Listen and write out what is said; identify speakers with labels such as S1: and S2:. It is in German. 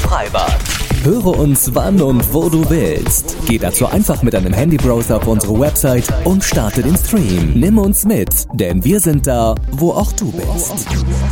S1: Freibad.
S2: Höre uns wann und wo du willst. Geh dazu einfach mit deinem Handybrowser auf unsere Website und starte den Stream. Nimm uns mit, denn wir sind da, wo auch du bist.